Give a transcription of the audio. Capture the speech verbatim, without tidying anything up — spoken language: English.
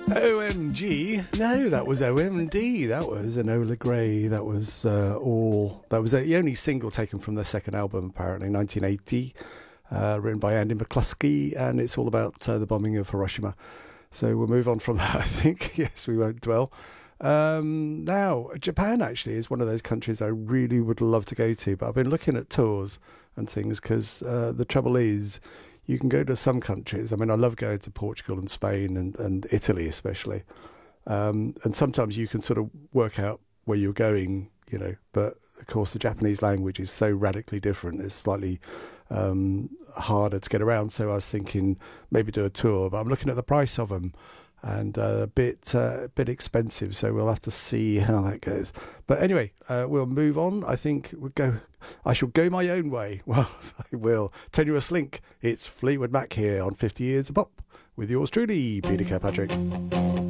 O M G? No, that was O M D. That was Enola Gray. That was uh, all. That was the only single taken from their second album, apparently, nineteen eighty, uh, written by Andy McCluskey, and it's all about uh, the bombing of Hiroshima. So we'll move on from that, I think. Yes, we won't dwell. Um, now, Japan actually is one of those countries I really would love to go to, but I've been looking at tours and things because uh, the trouble is, you can go to some countries. I mean, I love going to Portugal and Spain and, and Italy especially. Um, and sometimes you can sort of work out where you're going, you know, but of course the Japanese language is so radically different. It's slightly um, harder to get around. So I was thinking maybe do a tour, but I'm looking at the price of them and uh, a bit uh, a bit expensive. So we'll have to see how that goes. But anyway, uh, we'll move on. I think we'll go. I shall go my own way. Well, I will. Tenuous Link. It's Fleetwood Mac here on fifty Years of Pop with yours truly, Peter Kirkpatrick.